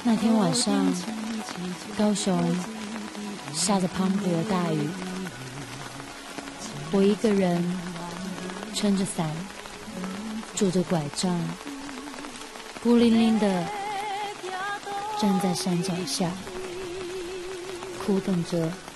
那天晚上，高雄下着滂沱的大雨，我一个人撑着伞，拄着拐杖，孤零零的站在山脚下，苦等着